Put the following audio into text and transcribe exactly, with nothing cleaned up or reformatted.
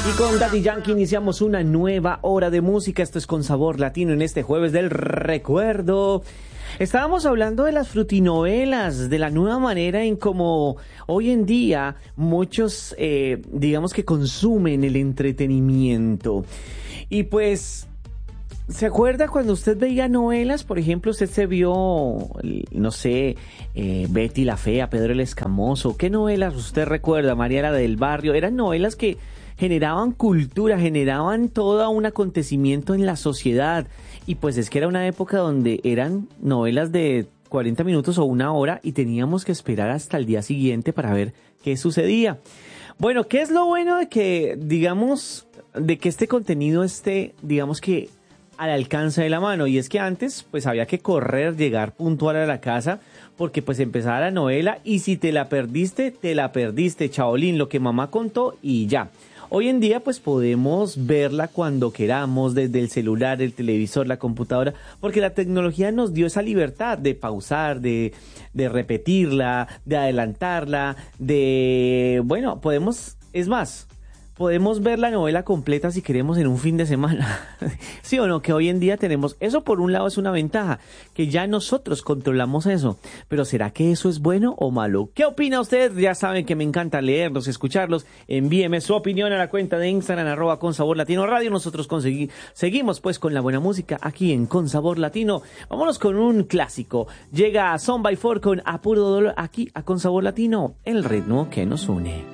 Y con Daddy Yankee iniciamos una nueva hora de música. Esto es Con Sabor Latino en este jueves del recuerdo. Estábamos hablando de las frutinovelas, de la nueva manera en cómo hoy en día muchos, eh, digamos que consumen el entretenimiento. Y pues, ¿se acuerda cuando usted veía novelas? Por ejemplo, usted se vio, no sé, eh, Betty la Fea, Pedro el Escamoso. ¿Qué novelas usted recuerda? María la del Barrio. Eran novelas que generaban cultura, generaban todo un acontecimiento en la sociedad. Y pues es que era una época donde eran novelas de cuarenta minutos o una hora y teníamos que esperar hasta el día siguiente para ver qué sucedía. Bueno, ¿qué es lo bueno de que, digamos, de que este contenido esté, digamos que al alcance de la mano? Y es que antes pues había que correr, llegar puntual a la casa porque pues empezaba la novela y si te la perdiste, te la perdiste, chaolín, lo que mamá contó y ya. Hoy en día pues podemos verla cuando queramos, desde el celular, el televisor, la computadora, porque la tecnología nos dio esa libertad de pausar, de, de repetirla, de adelantarla, de, bueno, podemos, es más, podemos ver la novela completa si queremos en un fin de semana. ¿Sí o no? Que hoy en día tenemos, eso por un lado es una ventaja, que ya nosotros controlamos eso. Pero ¿será que eso es bueno o malo? ¿Qué opina usted? Ya saben que me encanta leerlos, escucharlos. Envíeme su opinión a la cuenta de Instagram, arroba Con Sabor Latino Radio. Nosotros consegui- seguimos pues con la buena música aquí en Con Sabor Latino. Vámonos con un clásico. Llega Son by Four con A Puro Dolor aquí a Con Sabor Latino, el ritmo que nos une.